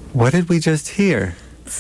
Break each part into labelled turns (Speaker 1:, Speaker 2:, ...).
Speaker 1: What did we just hear?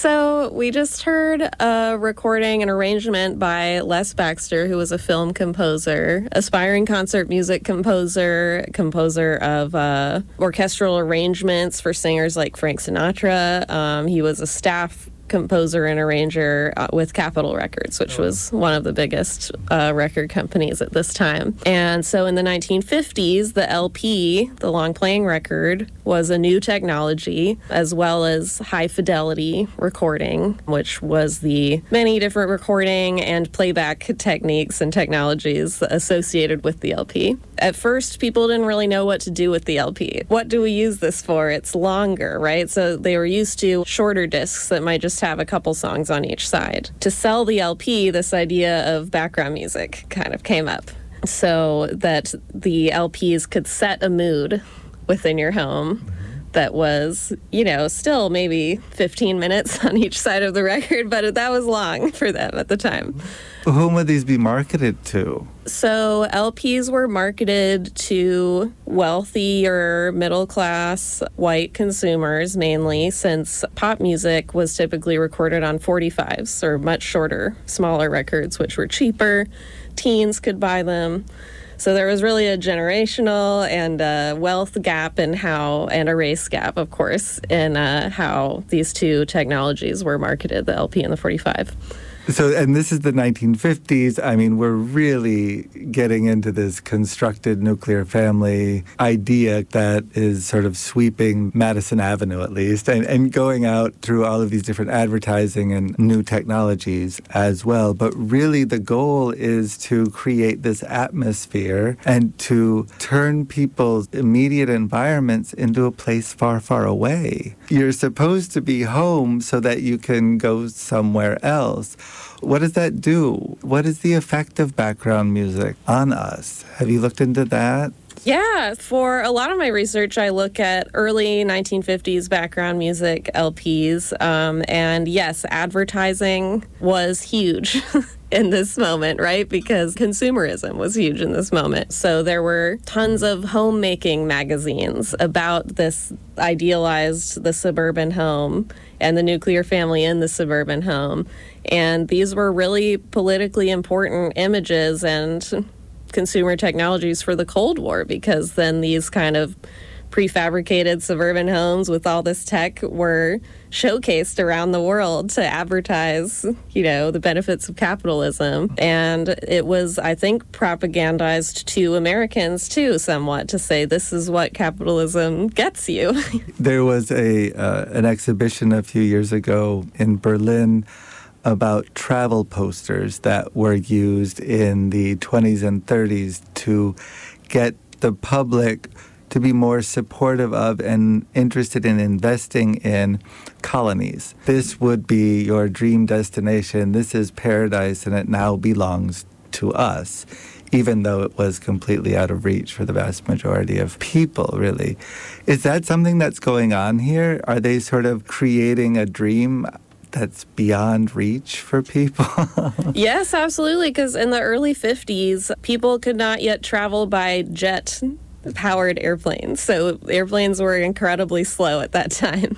Speaker 2: So we just heard a recording and arrangement by Les Baxter, who was a film composer, aspiring concert music composer, composer of orchestral arrangements for singers like Frank Sinatra. He was a staff composer and arranger with Capitol Records, which was one of the biggest record companies at this time. And so in the 1950s, the LP, the long playing record, was a new technology, as well as high fidelity recording, which was the many different recording and playback techniques and technologies associated with the LP. At first, people didn't really know what to do with the LP. What do we use this for? It's longer, right? So they were used to shorter discs that might just have a couple songs on each side. To sell the LP, this idea of background music kind of came up, so that the LPs could set a mood within your home that was, still maybe 15 minutes on each side of the record, but that was long for them at the time.
Speaker 1: Whom would these be marketed to?
Speaker 2: So LPs were marketed to wealthier, middle-class, white consumers mainly, since pop music was typically recorded on 45s, or much shorter, smaller records, which were cheaper. Teens could buy them. So there was really a generational and a wealth gap and a race gap, of course, in how these two technologies were marketed, the LP and the 45.
Speaker 1: So, and this is the 1950s. I mean, we're really getting into this constructed nuclear family idea that is sort of sweeping Madison Avenue, at least, and going out through all of these different advertising and new technologies as well. But really, the goal is to create this atmosphere and to turn people's immediate environments into a place far, far away. You're supposed to be home so that you can go somewhere else. What does that do? What is the effect of background music on us? Have you looked into that?
Speaker 2: Yeah, for a lot of my research, I look at early 1950s background music LPs. And yes, advertising was huge in this moment, right? Because consumerism was huge in this moment. So there were tons of homemaking magazines about this idealized, the suburban home and the nuclear family in the suburban home. And these were really politically important images and consumer technologies for the Cold War, because then these kind of prefabricated suburban homes with all this tech were showcased around the world to advertise, the benefits of capitalism. And it was, I think, propagandized to Americans, too, somewhat, to say this is what capitalism gets you.
Speaker 1: There was an exhibition a few years ago in Berlin about travel posters that were used in the 20s and 30s to get the public to be more supportive of and interested in investing in colonies. This would be your dream destination. This is paradise, and it now belongs to us, even though it was completely out of reach for the vast majority of people, really. Is that something that's going on here? Are they sort of creating a dream that's beyond reach for people?
Speaker 2: Yes, absolutely, because in the early 50s, people could not yet travel by jet-powered airplanes. So airplanes were incredibly slow at that time.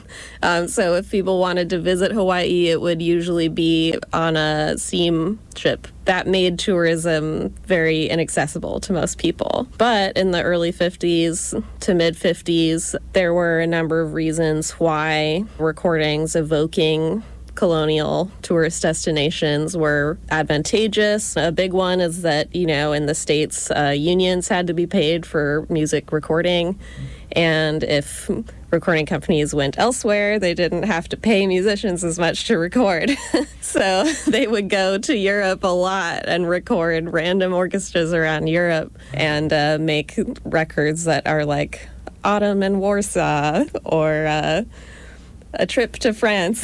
Speaker 2: So if people wanted to visit Hawaii, it would usually be on a steamship. That made tourism very inaccessible to most people. But in the early 50s to mid-50s, there were a number of reasons why recordings evoking colonial tourist destinations were advantageous. A big one is that, in the States, unions had to be paid for music recording. And if recording companies went elsewhere, they didn't have to pay musicians as much to record. So they would go to Europe a lot and record random orchestras around Europe and make records that are like Autumn in Warsaw or A Trip to France.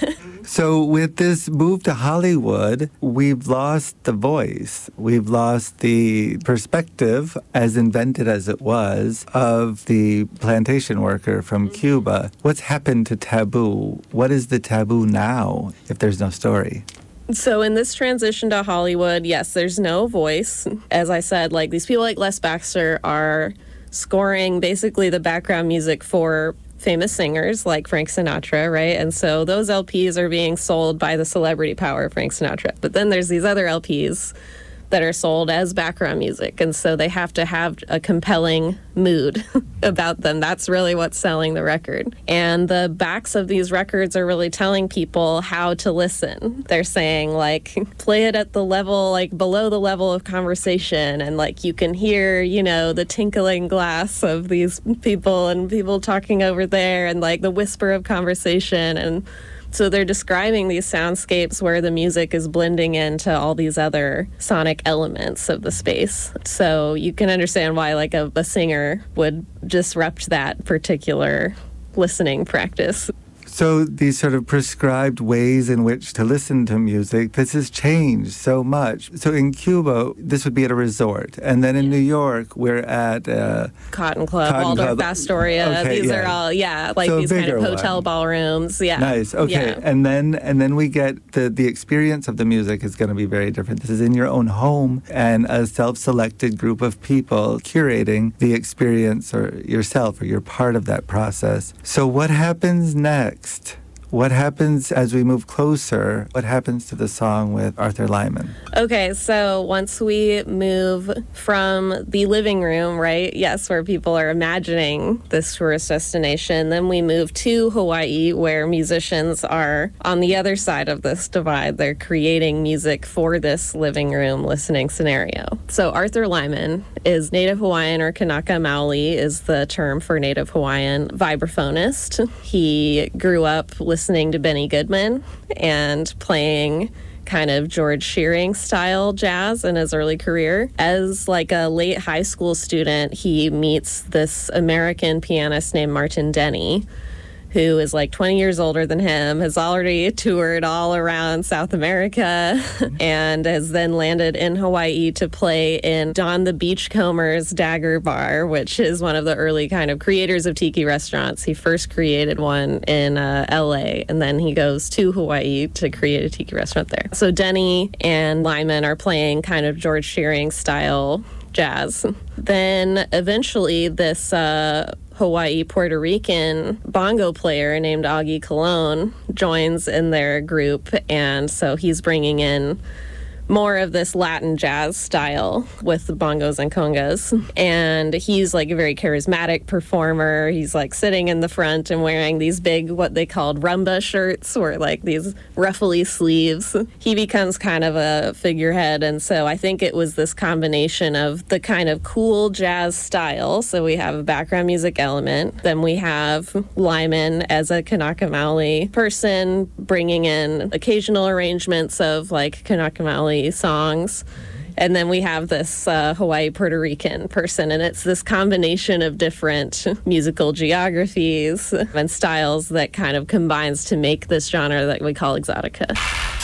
Speaker 1: So with this move to Hollywood, we've lost the voice. We've lost the perspective, as invented as it was, of the plantation worker from Cuba. What's happened to taboo? What is the taboo now if there's no story?
Speaker 2: So in this transition to Hollywood, yes, there's no voice. As I said, these people like Les Baxter are scoring basically the background music for famous singers like Frank Sinatra, right? And so those LPs are being sold by the celebrity power of Frank Sinatra. But then there's these other LPs that are sold as background music. And so they have to have a compelling mood about them. That's really what's selling the record. And the backs of these records are really telling people how to listen. They're saying, like, play it at the level, like, below the level of conversation. And, like, you can hear, you know, the tinkling glass of these people and people talking over there and, like, the whisper of conversation. And so they're describing these soundscapes where the music is blending into all these other sonic elements of the space. So you can understand why, like, a singer would disrupt that particular listening practice.
Speaker 1: So these sort of prescribed ways in which to listen to music, this has changed so much. So in Cuba, this would be at a resort. And then in New York, we're at
Speaker 2: Cotton Club, Waldorf Astoria.
Speaker 1: Okay,
Speaker 2: these are all, like so these kind of hotel ballrooms. Yeah.
Speaker 1: Nice. Okay. Yeah. And then we get the experience of the music is going to be very different. This is in your own home and a self-selected group of people curating the experience or yourself, or you're part of that process. So what happens next? What happens as we move closer? What happens to the song with Arthur Lyman?
Speaker 2: Okay, so once we move from the living room, right? Yes, where people are imagining this tourist destination, then we move to Hawaii, where musicians are on the other side of this divide. They're creating music for this living room listening scenario. So Arthur Lyman is Native Hawaiian, or Kanaka Maoli is the term for Native Hawaiian, vibraphonist. He grew up listening to Benny Goodman and playing kind of George Shearing style jazz in his early career. As like a late high school student, he meets this American pianist named Martin Denny, who is like 20 years older than him, has already toured all around South America, and has then landed in Hawaii to play in Don the Beachcomber's Dagger Bar, which is one of the early kind of creators of tiki restaurants. He first created one in LA, and then he goes to Hawaii to create a tiki restaurant there. So Denny and Lyman are playing kind of George Shearing style jazz. Then eventually this Hawaii Puerto Rican bongo player named Augie Colon joins in their group, and so he's bringing in more of this Latin jazz style with the bongos and congas. And he's like a very charismatic performer. He's like sitting in the front and wearing these big, what they called rumba shirts, or like these ruffly sleeves. He becomes kind of a figurehead. And so I think it was this combination of the kind of cool jazz style. So we have a background music element. Then we have Lyman as a Kanaka Maoli person bringing in occasional arrangements of like Kanaka Maoli songs. And then we have this Hawaii Puerto Rican person, and it's this combination of different musical geographies and styles that kind of combines to make this genre that we call exotica.